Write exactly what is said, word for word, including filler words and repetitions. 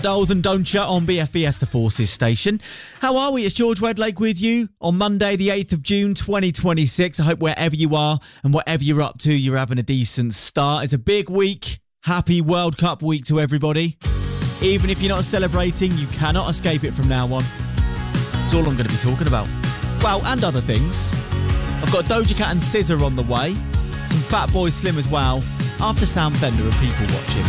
Dolls and Don't Ya on B F B S The Forces station. How are we? It's George Wedlake with you on Monday the eighth of June twenty twenty-six. I hope wherever you are and whatever you're up to, you're having a decent start. It's a big week. Happy World Cup week to everybody. Even if you're not celebrating, you cannot escape it from now on. It's all I'm going to be talking about. Well, and other things. I've got Doja Cat and S Z A on the way. Some Fatboy Slim as well. After Sam Fender and People Watching.